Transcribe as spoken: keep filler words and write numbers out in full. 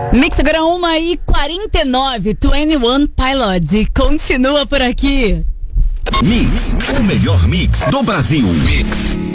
Mix agora uma e quarenta e nove, vinte e um Pilots, e continua por aqui. Mix, o melhor mix do Brasil. Mix.